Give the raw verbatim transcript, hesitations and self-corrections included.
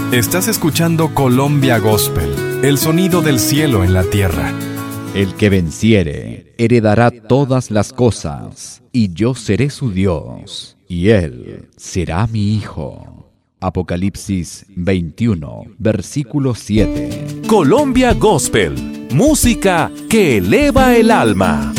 Estás escuchando Colombia Gospel, el sonido del cielo en la tierra. El que venciere heredará todas las cosas, y yo seré su Dios, y él será mi hijo. Apocalipsis veintiuno, versículo siete. Colombia Gospel, música que eleva el alma.